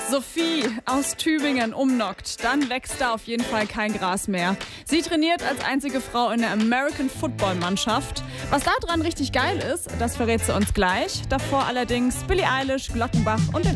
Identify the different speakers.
Speaker 1: Sophie aus Tübingen umknockt, dann wächst da auf jeden Fall kein Gras mehr. Sie trainiert als einzige Frau in der American Football Mannschaft. Was da dran richtig geil ist, das verrät sie uns gleich. Davor allerdings Billie Eilish, Glockenbach und den